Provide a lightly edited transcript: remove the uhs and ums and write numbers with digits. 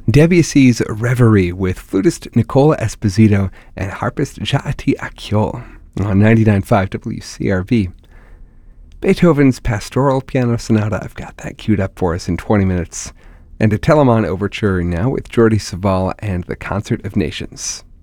Debussy's Reverie with flutist Nicola Esposito and harpist Jati Akyol on 99.5 WCRV. Beethoven's Pastoral Piano Sonata, I've got that queued up for us in 20 minutes. And a Telemann Overture now with Jordi Savall and the Concert of Nations.